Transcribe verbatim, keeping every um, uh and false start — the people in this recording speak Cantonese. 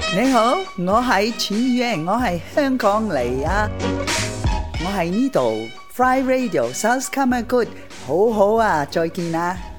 你好，我係錢宇，我係香港嚟啊，我係呢度 Fly Radio South Come Good，好好啊，再見啊。